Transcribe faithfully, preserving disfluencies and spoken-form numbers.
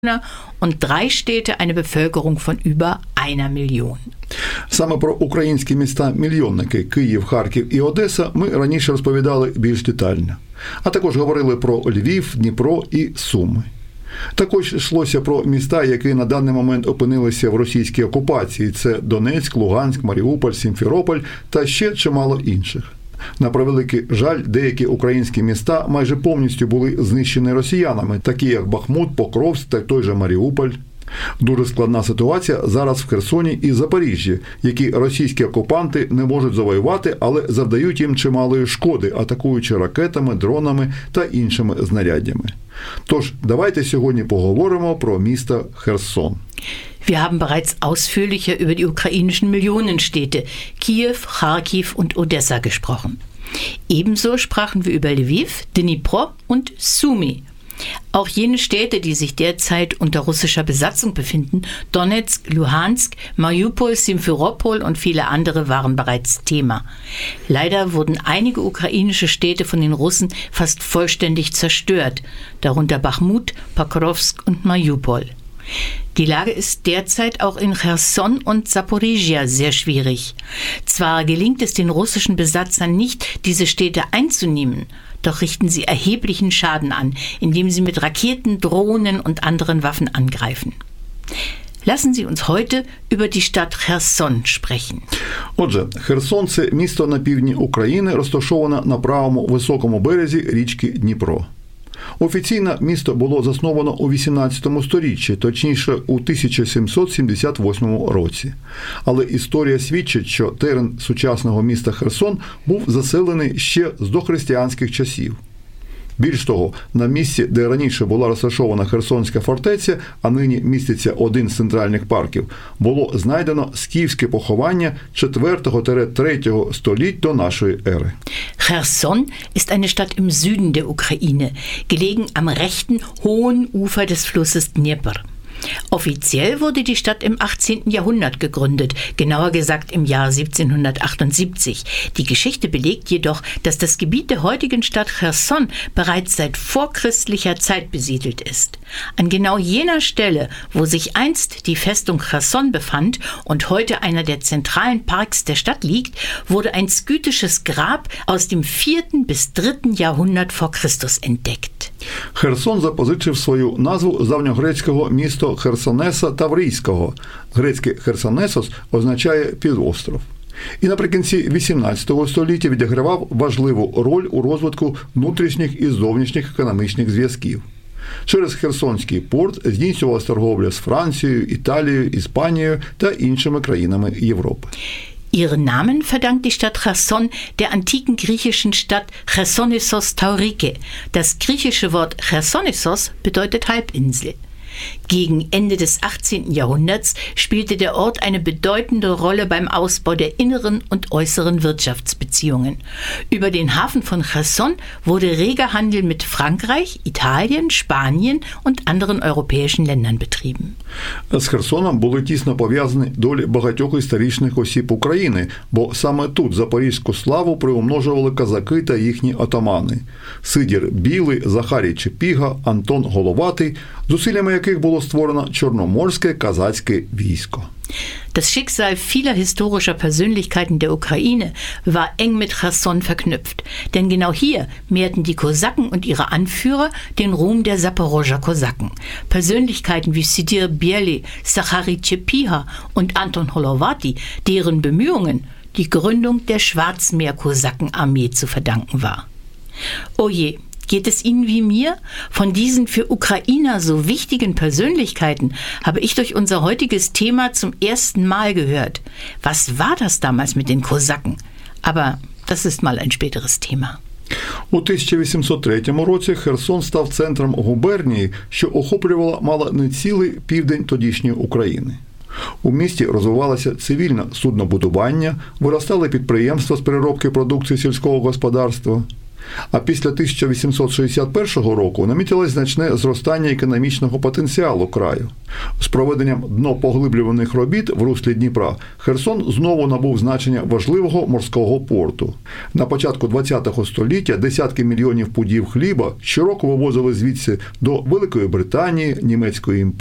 und drei Städte eine Bevölkerung von über einer Million. Саме про українські міста-мільйонники Київ, Харків і Одеса ми раніше розповідали більш детально. А також говорили про Львів, Дніпро і Суми. Також йшлося про міста, які на даний момент опинилися в російській окупації. Це Донецьк, Луганськ, Маріуполь, Сімферополь та ще чимало інших. На превеликий жаль, деякі українські міста майже повністю були знищені росіянами, такі як Бахмут, Покровськ та той же Маріуполь. Дуже складна ситуація зараз в Херсоні і Запоріжжі, які російські окупанти не можуть завоювати, але завдають їм чималої шкоди, атакуючи ракетами, дронами та іншими знаряддями. Тож, давайте сьогодні поговоримо про місто Херсон. Wir haben bereits ausführlicher über die ukrainischen Millionenstädte Kiew, Kharkiv und Odessa gesprochen. Ebenso sprachen wir über Lviv, Dnipro und Sumy. Auch jene Städte, die sich derzeit unter russischer Besatzung befinden, Donetsk, Luhansk, Mariupol, Simferopol und viele andere waren bereits Thema. Leider wurden einige ukrainische Städte von den Russen fast vollständig zerstört, darunter Bachmut, Pokrovsk und Mariupol. Die Lage ist derzeit auch in Cherson und Saporizhia sehr schwierig. Zwar gelingt es den russischen Besatzern nicht, diese Städte einzunehmen, doch richten sie erheblichen Schaden an, indem sie mit Raketen, Drohnen und anderen Waffen angreifen. Lassen Sie uns heute über die Stadt Cherson sprechen. Отже, Херсон – це місто на півдні України, розташоване на правому високому березі річки Дніпро. Офіційно місто було засновано у вісімнадцятому сторіччі, точніше у тисяча сімсот сімдесят восьмому році. Але історія свідчить, що терен сучасного міста Херсон був заселений ще з дохристиянських часів. Більш того, на місці, де раніше була розташована Херсонська фортеця, а нині міститься один з центральних парків, було знайдено скіфське поховання четвертого-третього століть до нашої ери. Cherson ist eine Stadt im Süden der Ukraine, gelegen am rechten, hohen Ufer des Flusses Dnepr. Offiziell wurde die Stadt im achtzehnten Jahrhundert gegründet, genauer gesagt im Jahr siebzehnhundertachtundsiebzig. Die Geschichte belegt jedoch, dass das Gebiet der heutigen Stadt Cherson bereits seit vorchristlicher Zeit besiedelt ist. An genau jener Stelle, wo sich einst die Festung Cherson befand und heute einer der zentralen Parks der Stadt liegt, wurde ein skytisches Grab aus dem vierten bis dritten Jahrhundert vor Christus entdeckt. Херсон запозичив свою назву з давньогрецького міста Херсонеса Таврійського. Грецький Херсонесос означає «півостров». І наприкінці вісімнадцятого століття відігравав важливу роль у розвитку внутрішніх і зовнішніх економічних зв'язків. Через Херсонський порт здійснювалася торговля з Францією, Італією, Іспанією та іншими країнами Європи. Ihren Namen verdankt die Stadt Cherson der antiken griechischen Stadt Chersonissos Taurike. Das griechische Wort Chersonissos bedeutet Halbinsel. Gegen Ende des achtzehnten Jahrhunderts spielte der Ort eine bedeutende Rolle beim Ausbau der inneren und äußeren Wirtschaftsbeziehungen. Über den Hafen von Cherson wurde reger Handel mit Frankreich, Italien, Spanien und anderen europäischen Ländern betrieben. З Херсоном були тісно пов'язані долі багатьох історичних осіб України, бо саме тут запорізьку славу приумножували козаки та їхні отамани. Сидір Білий, Захарій Чепіга, Антон Головатий, зусиллями яких було створено Чорноморське козацьке військо. Das Schicksal vieler historischer Persönlichkeiten der Ukraine war eng mit Cherson verknüpft. Denn genau hier mehrten die Kosaken und ihre Anführer den Ruhm der Saporoscher Kosaken. Persönlichkeiten wie Sidir Bieli, Zachary Chepiha und Anton Holovati, deren Bemühungen die Gründung der Schwarzmeer-Kosakenarmee zu verdanken war. Oh je! Geht es Ihnen wie mir? Von diesen für Ukrainer so wichtigen Persönlichkeiten habe ich durch unser heutiges Thema zum ersten Mal gehört. Was war das damals mit den Kosaken? Aber das ist mal ein späteres Thema. У тисяча вісімсот третьому році Херсон став центром губернії, що охоплювала мало не цілий південь тодішньої України. У місті розвивалося цивільне суднобудування, виростали підприємства з переробки продукції сільського господарства. А після тисяча вісімсот шістдесят першого року намітилось значне зростання економічного потенціалу краю. З проведенням днопоглиблюваних робіт в руслі Дніпра Херсон знову набув значення важливого морського порту. На початку ХХ століття десятки мільйонів пудів хліба щороку вивозили звідси до Великої Британії, Німецької імперії,